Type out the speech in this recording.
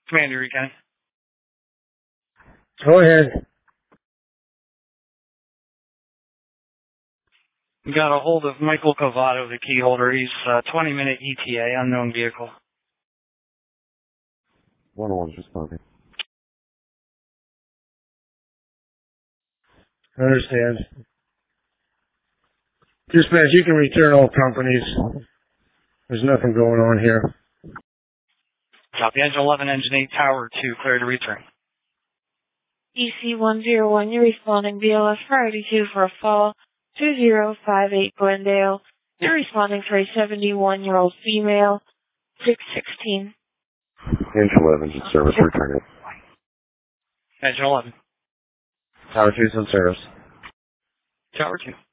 Commander County. Go ahead. We got a hold of Michael Cavato, the key holder. He's 20-minute ETA, unknown vehicle. 101's responding. I understand. Dispatch, you can return all companies. There's nothing going on here. Copy. Engine 11, Engine 8, Tower 2, clear to return. EC101, you're responding BLS Priority 2 for a fall 2058 Glendale. You're responding for a 71-year-old female, 616. Engine 11's in service, returning. Engine 11. Tower 2's in service. Tower 2.